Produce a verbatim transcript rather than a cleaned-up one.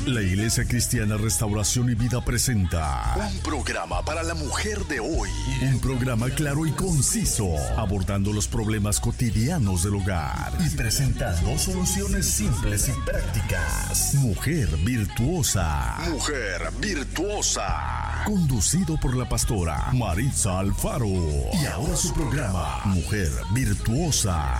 La Iglesia Cristiana Restauración y Vida presenta un programa para la mujer de hoy. Un programa claro y conciso, abordando los problemas cotidianos del hogar y presentando soluciones simples y prácticas. Mujer virtuosa. Mujer virtuosa. Conducido por la pastora Maritza Alfaro. Y ahora su programa, Mujer Virtuosa.